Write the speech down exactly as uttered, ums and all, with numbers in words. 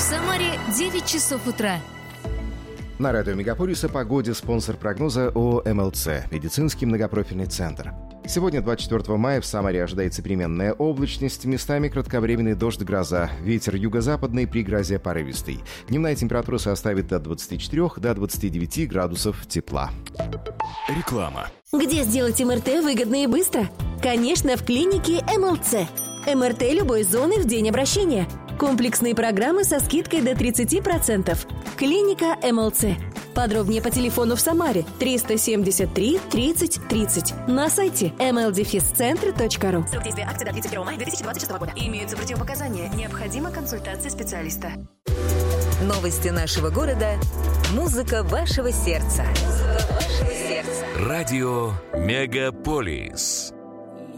Самаре девять часов утра. На радио Мегаполис о погоде спонсор прогноза ООО эм эл цэ, медицинский многопрофильный центр. Сегодня, двадцать четвёртого мая, в Самаре ожидается переменная облачность, местами кратковременный дождь, гроза. Ветер юго-западный, при грозе порывистый. Дневная температура составит от двадцати четырёх до двадцати девяти градусов тепла. Реклама. Где сделать эм эр тэ выгодно и быстро? Конечно, в клинике эм эл цэ. эм эр тэ любой зоны в день обращения. Комплексные программы со скидкой до тридцати процентов. Клиника эм эл цэ. Подробнее по телефону в Самаре триста семьдесят три тридцать тридцать. На сайте эм эл дефис центр точка ру. Срок действия акции до тридцать первого мая две тысячи двадцать шестого года. Имеются противопоказания. Необходима консультация специалиста. Новости нашего города. Музыка вашего сердца. Музыка вашего сердца. Радио Мегаполис.